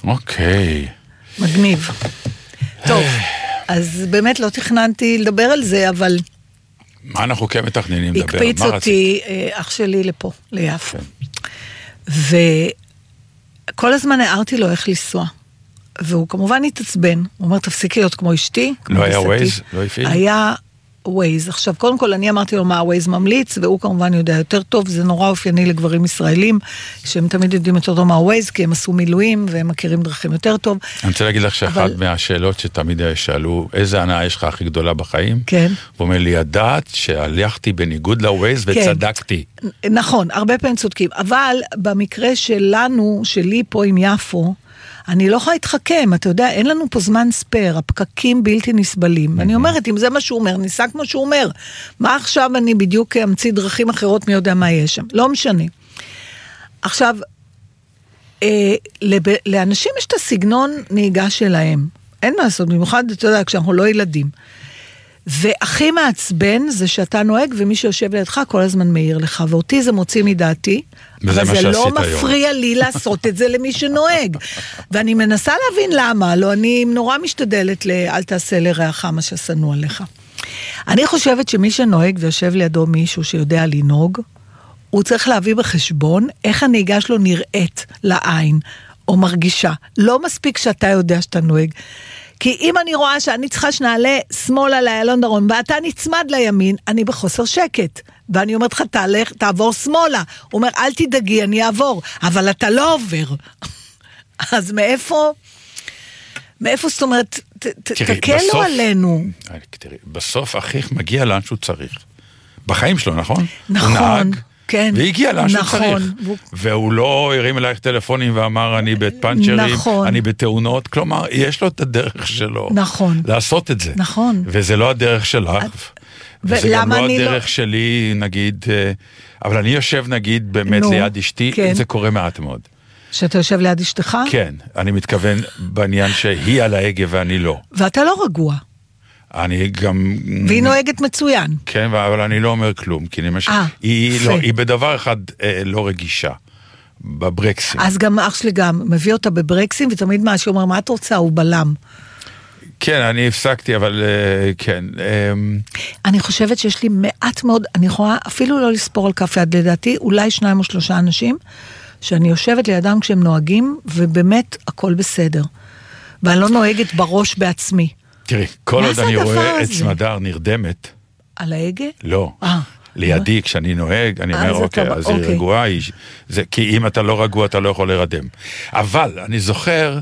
אוקיי. מגניב. טוב, אז באמת לא תכננתי לדבר על זה, אבל... מה אנחנו כן מתכננים לדבר? הקפיץ אותי אח שלי לפה, ליפו. וכל הזמן הערתי לו איך לנסוע. והוא כמובן התעצבן. הוא אומר, תפסיקי להיות כמו אשתי. לא היה ווייז? לא הפעיל? היה ווייז. עכשיו, קודם כל אני אמרתי לו מה הווייז ממליץ, והוא כמובן יודע יותר טוב. זה נורא אופייני לגברים ישראלים, שהם תמיד יודעים יותר טוב מה הווייז, כי הם עשו מילואים, והם מכירים דרכים יותר טוב. אני רוצה להגיד לך שאחת מהשאלות שתמיד שאלו, איזה הנאה יש לך הכי גדולה בחיים? כן. הוא אומר לי, ידעת שהלכתי בניגוד לווייז וצדקתי. נכון, הרבה פעמים צודקים. אבל במקרה שלנו, שלי פה עם יפו, אני לא יכולה להתחכם, אתה יודע, אין לנו פה זמן ספר, הפקקים בלתי נסבלים. אני אומרת, אם זה מה שהוא אומר, ניסה כמו שהוא אומר. מה עכשיו אני בדיוק אמציא דרכים אחרות, מי יודע מה יש שם? לא משנה. עכשיו, לאנשים יש את הסגנון נהיגה שלהם. אין מה לעשות, במיוחד, אתה יודע, כשאנחנו לא ילדים. והכי מעצבן זה שאתה נוהג, ומי שיושב לידך כל הזמן מעיר לך, ואותי זה מוציא מדעתי, אבל זה לא מפריע לי לעשות את זה למי שנוהג. ואני מנסה להבין למה, לא, אני נורא משתדלת אל תעשה לרעך מה ששנוא עליך. אני חושבת שמי שנוהג ויושב לידו מישהו שיודע לנהוג, הוא צריך להביא בחשבון איך הנהיגה שלו נראית לעין, או מרגישה. לא מספיק שאתה יודע שאתה נוהג. כי אם אני רואה שאני צריכה שנעלה שמאלה לאיילון דרום, ואתה נצמד לימין, אני בחוסר שקט. ואני אומרת לך, תעבור שמאלה. הוא אומר, אל תדאגי, אני אעבור. אבל אתה לא עובר. אז מאיפה זאת אומרת, תקלו עלינו. תראי, בסוף אחיך מגיע לאן שהוא צריך. בחיים שלו, נכון? נכון. הוא נהג. כן. והגיע לאן שהוא צריך. והוא לא הרים אלייך טלפונים ואמר, אני בפנצ'רים, נכון. אני בתאונות. כלומר, יש לו את הדרך שלו. נכון. לעשות את זה. נכון. וזה לא הדרך שלך. וזה גם לא הדרך שלי, נגיד, אבל אני יושב, נגיד, באמת ליד אשתי, זה קורה מעט מאוד. שאתה יושב ליד אשתך? כן. אני מתכוון בעניין שהיא על ההגה ואני לא. ואתה לא רגוע. אני גם... והיא נוהגת מצוין. כן, אבל אני לא אומר כלום, כי היא בדבר אחד לא רגישה, בברקסים. אז גם אח שלי גם מביא אותה בברקסים, ותמיד מה שאומר, מה את רוצה? הוא בלם. כן, אני הפסקתי, אבל כן. אני חושבת שיש לי מעט מאוד, אני יכולה אפילו לא לספור על כף יד לדעתי, אולי 2 או 3 אנשים, שאני יושבת לידם כשהם נוהגים, ובאמת הכל בסדר. ואני לא נוהגת בראש בעצמי. תראי, כל עוד אני רואה את סמדר נרדמת. על ההגה? לא. לידי, כשאני נוהג, אני אומר, אוקיי, אז היא רגועה, כי אם אתה לא רגוע, אתה לא יכול לרדם. אבל אני זוכר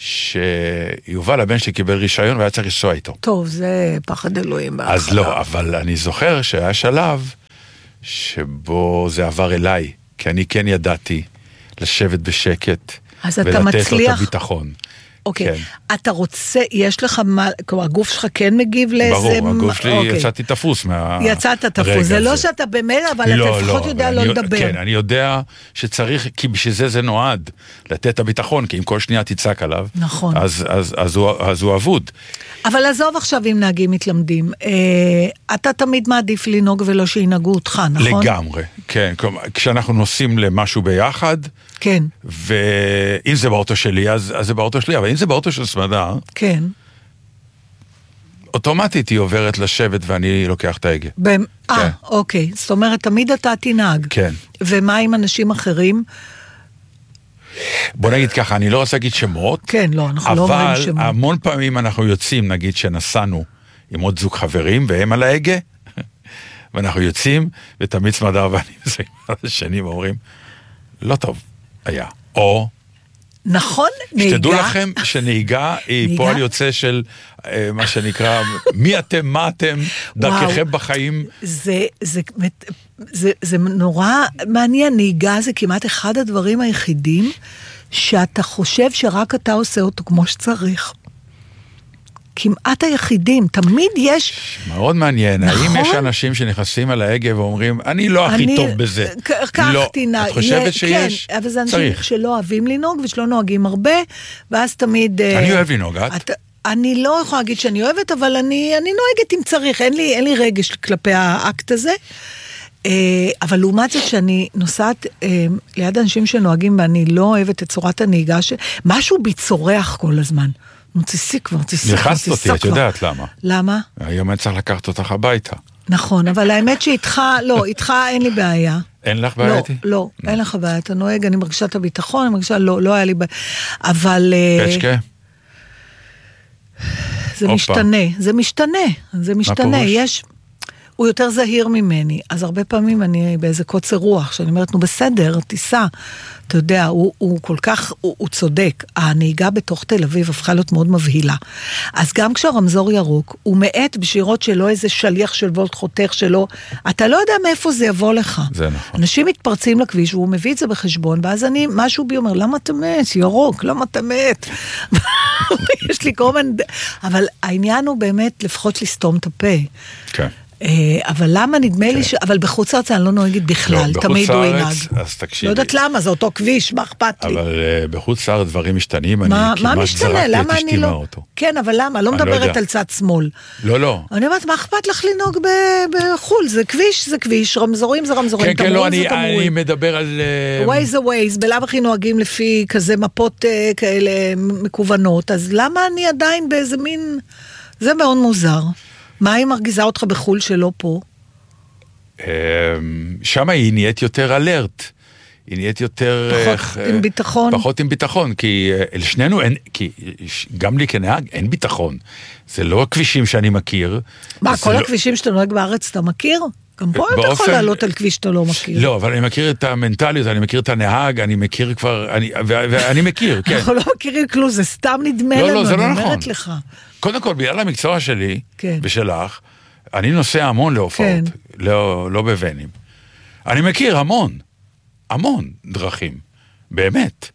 שיובל, הבן שלי, קיבל רישיון, והיה צריך לנסוע איתו. טוב, זה פחד אלוהים. אז לא, אבל אני זוכר שהיה שלב שבו זה עבר אליי, כי אני כן ידעתי לשבת בשקט, ולתת לו את הביטחון. אוקיי, אתה רוצה, יש לך מה, כלומר, הגוף שלך כן מגיב לאיזה... ברור, הגוף שלי יצאתי תפוס מהרגע. יצאת תפוס, זה לא שאתה באמת, אבל אתה לפחות יודע לא לדבר. כן, אני יודע שצריך, כי בשביל זה נועד, לתת את הביטחון, כי אם כל שנייה תצעק עליו, נכון. אז הוא אבוד. אבל עזוב עכשיו אם נהגים מתלמדים, אתה תמיד מעדיף לנהוג ולא שינהגו אותך, נכון? לגמרי, כן, כלומר, כשאנחנו נוסעים למשהו ביחד, כן. ואם זה באוטו שלי, אז זה באוטו שלי, אבל אם זה באוטו של סמדר, כן. אוטומטית היא עוברת לשבת ואני לוקח את ההגה. אוקיי. זאת אומרת, תמיד אתה תנהג. כן. ומה עם אנשים אחרים? בוא נגיד ככה, אני לא רוצה להגיד שמות. כן, לא, אנחנו לא אומרים שמות. אבל המון פעמים אנחנו יוצאים, נגיד שנסענו עם עוד זוג חברים, והם על ההגה, ואנחנו יוצאים, ותמיד סמדר ואני מסיים על השנים ואומרים, לא טוב היה. או... נכון, נהיגה. שתדעו לכם שנהיגה היא פועל יוצא של מה שנקרא, מי אתם, מה אתם, דרככם בחיים. זה נורא מעניין, נהיגה זה כמעט אחד הדברים היחידים, שאתה חושב שרק אתה עושה אותו כמו שצריך. כמעט היחידים, תמיד יש... מאוד מעניין, האם יש אנשים שנכנסים על ההגה ואומרים, אני לא הכי טוב בזה. לא, את חושבת שיש? כן, אבל זה אנשים שלא אוהבים לנהוג, ושלא נוהגים הרבה, ואז תמיד... אני אוהב לנהוג, את? אני לא יכולה להגיד שאני אוהבת, אבל אני נוהגת אם צריך, אין לי רגש כלפי האקט הזה. אבל לעומת זאת שאני נוסעת ליד אנשים שנוהגים ואני לא אוהבת את צורת הנהיגה, משהו בי צורח כל הזמן. תיסי כבר. נכנסת אותי, את יודעת למה. למה? היום אני צריך לקחת אותך הביתה. נכון, אבל האמת שאיתך, לא, איתך אין לי בעיה. אין לך בעיה איתי? לא, אין לך בעיה, אתה נוהג, אני מרגישה את הביטחון, אני מרגישה, לא היה לי בעיה, אבל... פצ'קה? זה משתנה, יש... הוא יותר זהיר ממני, אז הרבה פעמים אני באיזה קוצר רוח, שאני אומרת, נו בסדר, תיסע, אתה יודע, הוא כל כך, הוא צודק, הנהיגה בתוך תל אביב הפכה להיות מאוד מבהילה, אז גם כשהרמזור ירוק, הוא מעט בשירות שלו איזה שליח של וולט חותך שלו, אתה לא יודע מאיפה זה יבוא לך. זה נכון. אנשים מתפרצים לכביש, והוא מביא את זה בחשבון, ואז משהו בי אומר, למה אתה מת, ירוק, למה אתה מת? יש לי כל מיני, אבל העניין הוא באמת לפחות לסתום את הפה. כן. אבל למה נדמה לי אבל בחוץ לארץ אני לא נוהגת בכלל, תמיד הוא ינהג. אז תקשיבי. לא יודעת למה, זה אותו כביש, מה אכפת לי? אבל בחוץ לארץ דברים משתנים, אני כמעט זרקתי את אשתי מהאוטו. כן, אבל למה? לא מדברת על צד שמאל. לא. אני אומרת, מה אכפת לך לנהוג בחול? זה כביש, רמזורים זה רמזורים, כן, לא, תמרורים זה תמרורים. אני מדבר על... Waze זה Waze, בלב הכי נוהגים לפי כזה מפות כאלה מקוונות, אז למה אני עדיין באיזה מין... זה מאוד מוזר. מה היא מרגיזה אותך בחול שלא פה? שם היא נהיית יותר אלרט. היא נהיית יותר... פחות עם ביטחון. פחות עם ביטחון, כי לשנינו אין... כי גם לי כנהג אין ביטחון. זה לא הכבישים שאני מכיר. מה, כל הכבישים שאתה נוהג בארץ אתה מכיר? גם פה אתה יכול לעלות על כביש שאתה לא מכיר. לא, אבל אני מכיר את המנטליות, אני מכיר את הנהג, אני מכיר כבר... ואני מכיר, כן. אנחנו לא מכירים כלום, זה סתם נדמה לנו, זה לא אני נכון. אומרת לך. קודם כל, בגלל המקצוע שלי, ושלך, אני נוסע המון להופעות, לא בבנים. אני מכיר המון דרכים, באמת.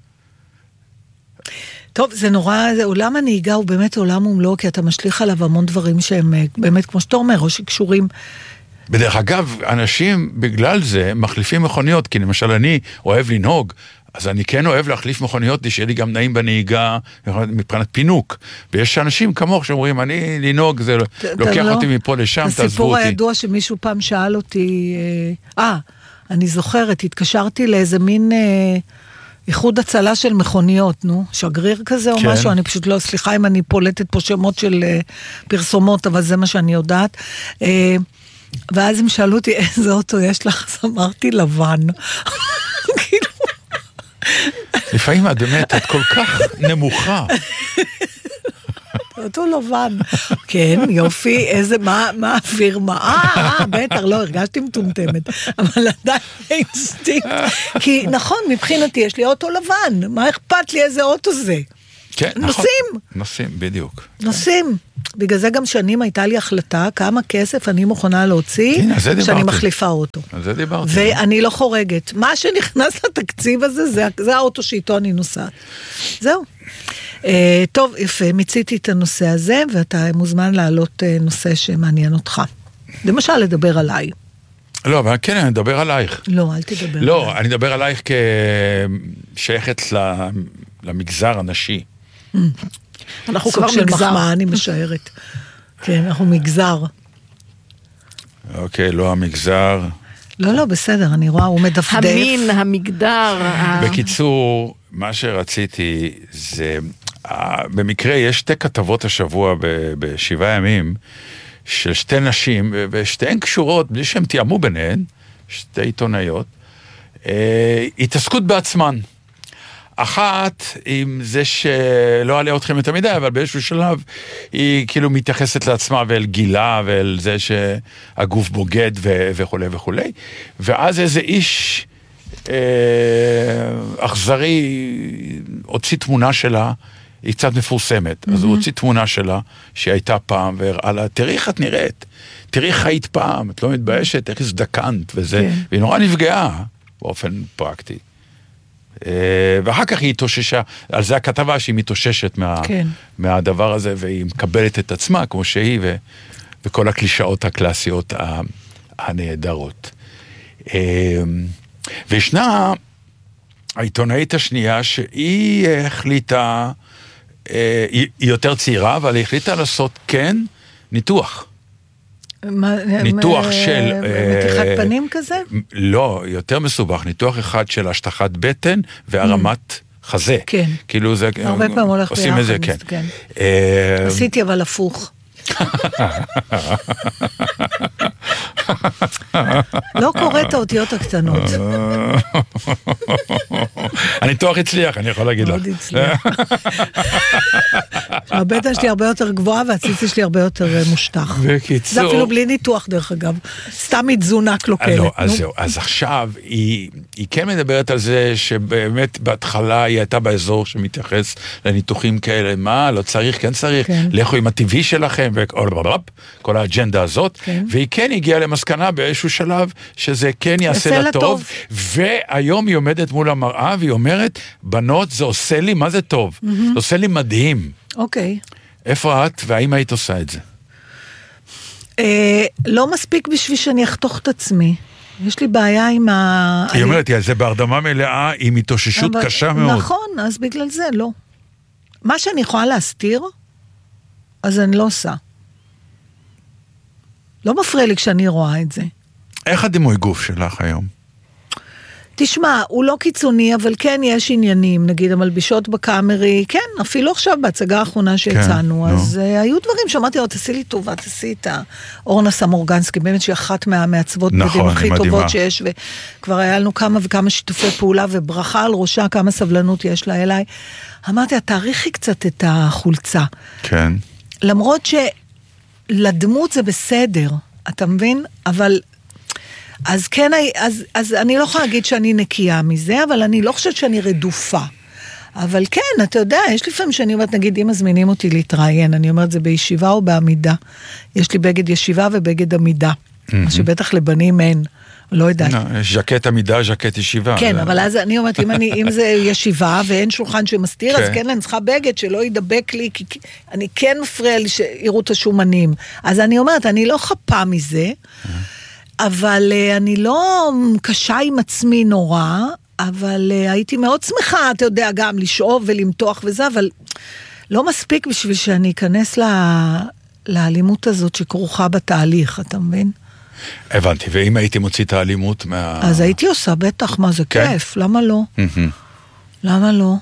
טוב, זה נורא, עולם הנהיגה הוא באמת עולם ומלואו, כי אתה משליך עליו המון דברים שהם באמת, כמו שאתה אומר, או שקשורים. בדרך אגב, אנשים בגלל זה מחליפים מכוניות, כי למשל אני אוהב לנהוג, אז אני כן אוהב להחליף מכוניות, שיהיה לי גם נעים בנהיגה, מבחינת פינוק. ויש אנשים כמוך שאומרים, אני לנהוג, זה לוקח אותי מפה לשם, תעזבו אותי. הסיפור הידוע שמישהו פעם שאל אותי, אני זוכרת, התקשרתי לאיזה מין איחוד הצלה של מכוניות, שגריר כזה או משהו, אני פשוט לא, סליחה אם אני פולטת פה שמות של פרסומות, אבל זה מה שאני יודעת. ואז הם שאלו אותי, איזה אוטו יש לך? אז אמרתי לבן. לפעמים באמת, את כל כך נמוכה. אותו לבן. כן, יופי, איזה, מה הפירמה? בטח, לא, הרגשתי מטומטמת. אבל עדיין אינסטינקט. כי נכון, מבחינתי, יש לי אוטו לבן. מה אכפת לי איזה אוטו זה? כן, נכון. נוסעים, בדיוק. נוסעים. בגלל זה גם שנים הייתה לי החלטה כמה כסף אני מוכנה להוציא כשאני מחליפה אוטו. על זה דיברתי. ואני לא חורגת. מה שנכנס לתקציב הזה, זה האוטו שאיתו אני נוסעת. זהו. טוב, יפה, מיציתי את הנושא הזה, ואתה מוזמן להעלות נושא שמעניין אותך. למשל, לדבר עליי. לא, אבל כן, אני מדבר עלייך. לא, אל תדבר עליי. לא, אני מדבר עלייך כשייכת למגזר הנשי. אנחנו כבר מגזר. אני משערת. כן, אנחנו מגזר. אוקיי, לא המגזר. לא, בסדר, אני רואה, הוא מדפדף. המין, המגדר. בקיצור, מה שרציתי זה, במקרה יש 2 כתבות השבוע ב7 ימים, של 2 נשים, ושתיהן קשורות, בלי שהם תיאמו ביניהן, 2 עיתונאיות, התעסקות בעצמן. אחת עם זה שלא עליה אתכם את המידה, אבל באיזשהו שלב היא כאילו מתייחסת לעצמה ואל גילה ואל זה שהגוף בוגד וכו' וכו'. ואז איזה איש אכזרי הוציא תמונה שלה, היא קצת מפורסמת, אז הוא הוציא תמונה שלה שהיא הייתה פעם והראה לה, תראי איך את נראית, תראי איך היית פעם, את לא מתביישת, איך הזדקנת וזה, והיא נורא נפגעה באופן פרקטי. ואחר כך היא התאוששה, על זה הכתבה שהיא מתאוששת מהדבר הזה, והיא מקבלת את עצמה כמו שהיא, וכל הקלישאות הקלאסיות הנהדרות. וישנה העיתונאית השנייה שהיא החליטה, היא יותר צעירה, אבל היא החליטה לעשות ניתוח. ניתוח של... מתיחת פנים כזה? לא, יותר מסובך, ניתוח אחד של השטחת בטן והרמת חזה. כן. כאילו זה... הרבה פעמים הולך ביחד. עושים את זה, כן. עשיתי אבל הפוך. לא קורא את האותיות הקטנות. הניתוח הצליח, אני יכול להגיד לך. מאוד הצליח. הבטן שלי הרבה יותר גבוהה והציצי שלי הרבה יותר מושטח. בקיצור... זה אפילו בלי ניתוח דרך אגב. סתם מתזונה קלוקלת. לא, אז זהו. אז עכשיו היא כן מדברת על זה שבאמת בהתחלה היא הייתה באזור שמתייחס לניתוחים כאלה. מה? לא צריך, כן צריך. לכו עם הטבעי שלכם וכל האג'נדה הזאת. והיא כן הגיעה למסקנה באיזשהו שלב שזה כן יעשה לה טוב. והיום היא עומדת מול המראה והיא אומרת, בנות, זה עושה לי, מה זה טוב? זה עושה לי מדהים. אוקיי. איפה את והאם היית עושה את זה? לא מספיק בשביל שאני אחתוך את עצמי. יש לי בעיה עם היא אומרת, זה בהרדמה מלאה עם התאוששות קשה מאוד. נכון, אז בגלל זה לא. מה שאני יכולה להסתיר, אז אני לא עושה. לא מפריע לי כשאני רואה את זה. איך הדימוי גוף שלך היום? תשמע, הוא לא קיצוני, אבל כן יש עניינים, נגיד המלבישות בקאמרי, כן, אפילו עכשיו בהצגה האחרונה שיצאנו, אז היו דברים שאמרתי, תעשי לי טובה, תעשי את אורנה סמורגנסקי, באמת שהיא אחת מהמעצבות בגדים הכי טובות שיש, וכבר היה לנו כמה וכמה שיתופי פעולה, וברכה על ראשה, כמה סבלנות יש לה אליי. אמרתי, תאריכי קצת את החולצה. כן. למרות שלדמות זה בסדר, אתה מבין? אבל... אז כן, אז אני לא יכולה להגיד שאני נקייה מזה, אבל אני לא חושבת שאני רדופה. אבל כן, אתה יודע, יש לפעמים שאני אומרת, נגיד, אם מזמינים אותי להתראיין, אני אומרת, זה בישיבה או בעמידה. יש לי בגד ישיבה ובגד עמידה. מה שבטח לבנים אין, לא יודעת. ז'קט עמידה, ז'קט ישיבה. כן, אבל אז אני אומרת, אם זה ישיבה ואין שולחן שמסתיר, אז כן, אני צריכה בגד שלא ידבק לי, כי אני כן מפריע לי שיראו את השומנים. אז אני אומרת, אני לא חפה מזה, אבל אני לא קשה עם עצמי נורא, אבל הייתי מאוד שמחה, אתה יודע, גם לשאוב ולמתוח וזה, אבל לא מספיק בשביל שאני אכנס לאלימות הזאת שכרוכה בתהליך, אתה מבין? הבנתי, ואם הייתי מוציא את האלימות אז הייתי עושה, בטח, מה זה כיף, למה לא? למה לא?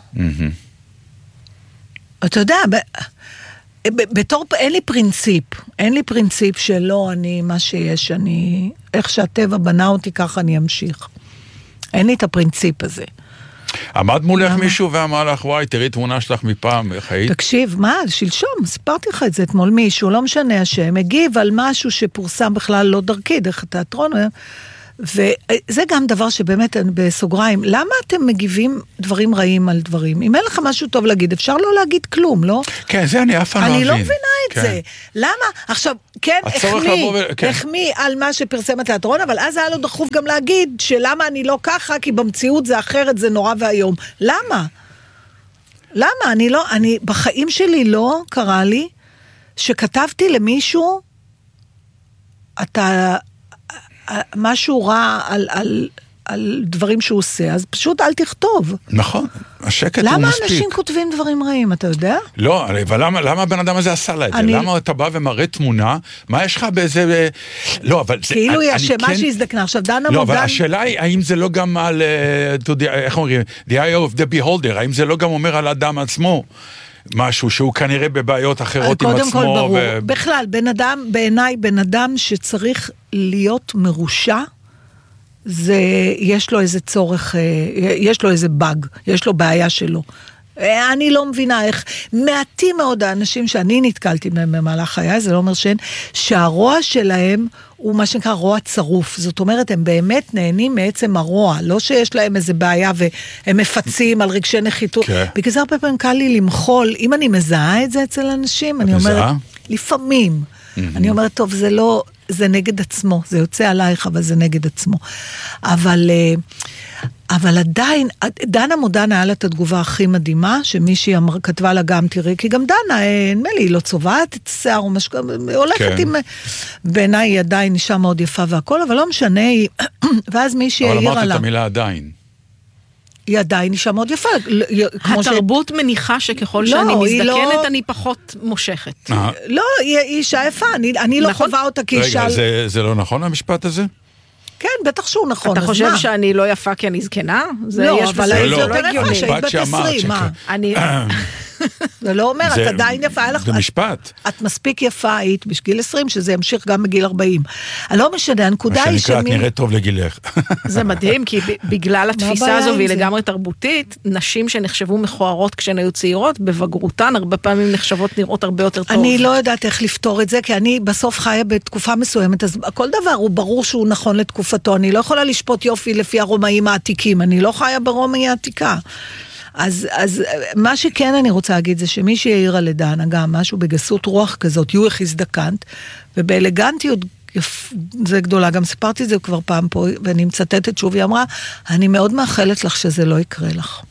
אתה יודע, בתור, אין לי פרינציפ שלא, אני, מה שיש, אני, איך שהטבע בנה אותי, ככה אני אמשיך. אין לי את הפרינציפ הזה. עמד מולך מישהו ואמר לך, וואי, תראי תמונה שלך מפעם, איך היית? תקשיב, מה, שלשום, סיפרתי לך את זה אתמול מישהו, לא משנה השם, הגיב על משהו שפורסם בכלל לא דרכי, דרך התיאטרון, וזה גם דבר שבאמת בסוגריים, למה אתם מגיבים דברים רעים על דברים? אם אין לך משהו טוב להגיד, אפשר לא להגיד כלום, לא? כן, זה אני אף פעם לא מבין. אני לא מבינה את זה. למה? עכשיו, כן, החמיא על מה שפרסם התיאטרון, אבל אז היה לו דחוף גם להגיד שלמה אני לא ככה, כי במציאות זה אחרת, זה נורא והיום. למה? למה? אני בחיים שלי לא קרה לי שכתבתי למישהו, אתה... משהו רע על דברים שהוא עושה, אז פשוט אל תכתוב. נכון, השקט הוא מספיק. למה אנשים כותבים דברים רעים, אתה יודע? לא, אבל למה הבן אדם הזה עשה לה את זה? למה אתה בא ומראה תמונה? מה יש לך באיזה... לא, אבל... כאילו היא אשמה שהזדקנה. עכשיו, דנה מודן... לא, אבל השאלה היא, האם זה לא גם על... איך אומרים? The eye of the beholder, האם זה לא גם אומר על האדם עצמו? משהו שהוא כנראה בבעיות אחרות עם עצמו. קודם כל ברור. בכלל, בעיניי, בן אדם שצריך להיות מרושע, יש לו איזה צורך, יש לו איזה באג, יש לו בעיה שלו. אני לא מבינה איך, מעטים מאוד האנשים שאני נתקלתי בהם במהלך חיי, זה לא אומר שהרוע שלהם הוא מה שנקרא רוע צרוף, זאת אומרת, הם באמת נהנים מעצם הרוע, לא שיש להם איזה בעיה והם מפצים על רגשי נחיתות, בגלל זה הרבה פעמים קל לי למחול, אם אני מזהה את זה אצל אנשים, אני אומרת, לפעמים, אני אומרת, טוב, זה לא, זה נגד עצמו, זה יוצא עלייך, אבל זה נגד עצמו, אבל עדיין, דנה מודן היה לה את התגובה הכי מדהימה, שמישהי כתבה לה גם, תראי, כי גם דנה, נדמה לי, היא לא צובעת את השיער, הולכת עם, בעיניי היא עדיין אישה מאוד יפה והכל, אבל לא משנה, ואז מישהי העירה לה. אבל אמרת את המילה עדיין. היא עדיין אישה מאוד יפה. התרבות מניחה שככל שאני מזדקנת, אני פחות מושכת. לא, היא אישה יפה, אני לא חווה אותה כאישה. רגע, זה לא נכון המשפט הזה? כן, בטח שהוא נכון. אתה חושב שאני לא יפה כי אני זקנה? לא, אבל זה לא יותר יפה שהיית בת 20, מה? זה לא אומר, את עדיין יפה. זה משפט. את מספיק יפה היית בשגיל 20, שזה ימשיך גם בגיל 40. אני לא משנה, הנקודה היא מה שנקרא, את נראית טוב לגילך. זה מדהים, כי בגלל התפיסה הזו, והיא לגמרי תרבותית, נשים שנחשבו מכוערות כשהן היו צעירות, בבגרותן הרבה פעמים נחשבות נראות הרבה יותר טוב. אני לא יודעת איך לפתור את זה, כי אני בסוף חיה בתקופה מסוימת, אז כל דבר הוא ברור שהוא נכון לתקופתו. אני לא יכולה לשפוט יופי לפי הרומאים העתיקים, אני לא חיה ברומאי העתיקה. אז מה שכן אני רוצה להגיד זה שמי שהעירה לדנה גם משהו בגסות רוח כזאת, יו איך הזדקנת, ובאלגנטיות זה גדולה, גם סיפרתי את זה כבר פעם פה, ואני מצטטת שוב, היא אמרה, אני מאוד מאחלת לך שזה לא יקרה לך.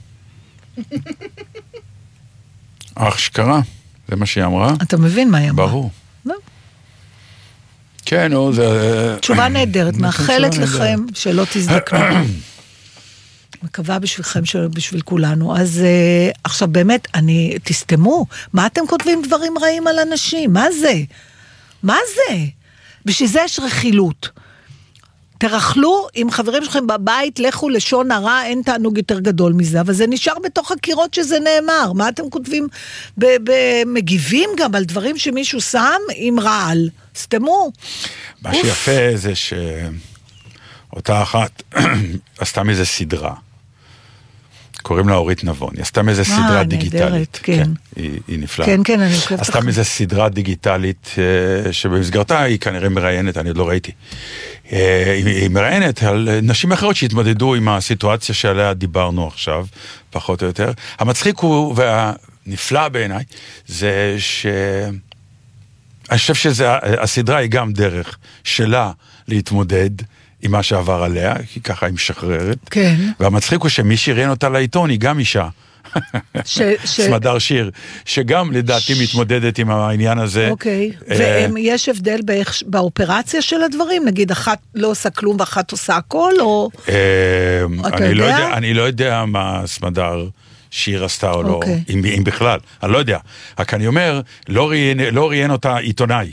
שקרה, זה מה שהיא אמרה. אתה מבין מה היא אמרה? ברור. לא. כן, זה... תשובה נהדרת, מאחלת לכם שלא תזדקנו. מקווה בשבילכם, בשביל כולנו. אז עכשיו באמת, תסתמו, מה אתם כותבים דברים רעים על אנשים? מה זה? מה זה? בשביל זה יש רכילות. תרחלו עם חברים שלכם בבית, לכו לשון הרע, אין תענוג יותר גדול מזה, אבל זה נשאר בתוך הקירות שזה נאמר. מה אתם כותבים? מגיבים גם על דברים שמישהו שם עם רעל. סתמו. מה שיפה זה שאותה אחת עשתה מזה סדרה. קוראים לה אורית נבון. היא עשתה מזה סדרה דיגיטלית. כן. היא נפלאה. כן, אני חושבת. עשתה מזה סדרה דיגיטלית, שבמסגרתה היא כנראה מראיינת, אני עוד לא ראיתי. היא מראיינת על נשים אחרות שהתמודדו עם הסיטואציה שעליה דיברנו עכשיו, פחות או יותר. המצחיק הוא, והנפלא בעיניי, זה אני חושב שהסדרה היא גם דרך שלה להתמודד עם מה שעבר עליה, כי ככה היא משחררת. כן. והמצחיק הוא שמי שראיין אותה לעיתון היא גם אישה. סמדר שיר, שגם לדעתי מתמודדת עם העניין הזה. אוקיי, ויש הבדל באופרציה של הדברים? נגיד, אחת לא עושה כלום ואחת עושה הכל, או... אני לא יודע מה סמדר שיר עשתה או לא, אם בכלל, אני לא יודע. רק אני אומר, לא ראיין אותה עיתונאי.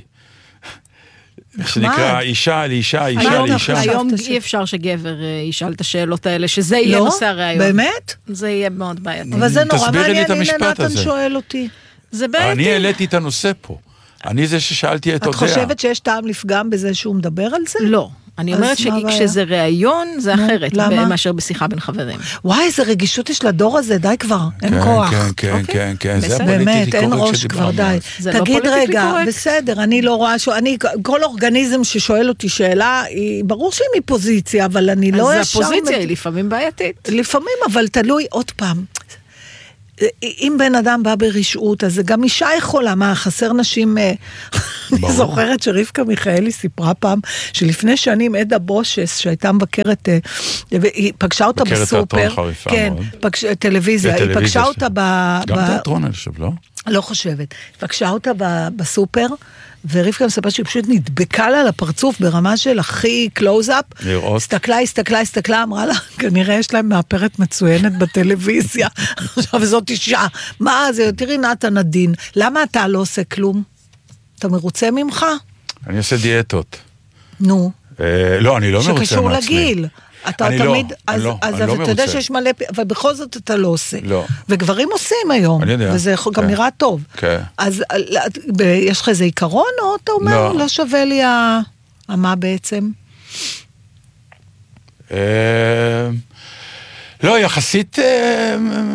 שנקרא אישה לאישה. היום אי אפשר שגבר ישאל את השאלות האלה, שזה יהיה נושא הרעיון. באמת? זה יהיה מאוד בעייתי. אבל זה נורא מעניין, הנה נתן שואל אותי. זה בעייתי. אני העליתי את הנושא פה. אני זה ששאלתי את אודיה. את חושבת שיש טעם לפגם בזה שהוא מדבר על זה? לא. אני אומרת שכשזה ראיון, זה אחרת, מאשר בשיחה בין חברים. וואי, איזה רגישות יש לדור הזה, די כבר, אין כוח. כן, זה באמת, אין ראש כבר, די. תגיד רגע, בסדר, אני לא רואה, כל אורגניזם ששואל אותי שאלה, ברור שהיא מפוזיציה, אבל אני לא אז הפוזיציה היא לפעמים בעייתית. לפעמים, אבל תלוי עוד פעם. אם בן אדם בא ברשעות, אז גם אישה יכולה, מה, חסר נשים... אני זוכרת שרבקה מיכאלי סיפרה פעם, שלפני שנים עדה בושס, שהייתה מבקרת, היא פגשה אותה בסופר, כן, טלוויזיה, היא פגשה אותה גם תיאטרון, אני חושב, לא? לא חושבת. היא פגשה אותה בסופר, ורבקה מספר שהיא פשוט נדבקה לה לפרצוף ברמה של הכי קלוז-אפ. הסתכלה, אמרה לה, כנראה יש להם מאפרת מצוינת בטלוויזיה. עכשיו זאת אישה. מה זה? תראי נתן עדין. למה אתה לא עושה כלום? אתה מרוצה ממך? אני עושה דיאטות. נו. לא, אני לא מרוצה מעצמי. שקשור לגיל. אתה תמיד, אז אתה יודע שיש מלא, אבל בכל זאת אתה לא עושה. לא. וגברים עושים היום. אני יודע. וזה גם נראה טוב. כן. אז יש לך איזה עיקרון, או אתה אומר, לא שווה לי מה בעצם? לא, יחסית